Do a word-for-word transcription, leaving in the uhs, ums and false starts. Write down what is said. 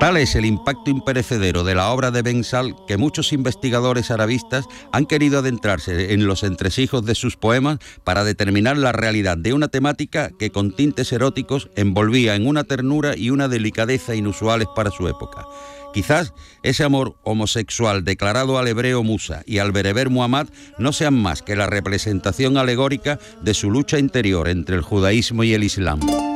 Tal es el impacto imperecedero de la obra de Ben Sahl que muchos investigadores arabistas han querido adentrarse en los entresijos de sus poemas para determinar la realidad de una temática que con tintes eróticos envolvía en una ternura y una delicadeza inusuales para su época. Quizás ese amor homosexual declarado al hebreo Musa y al bereber Muhammad no sean más que la representación alegórica de su lucha interior entre el judaísmo y el islam.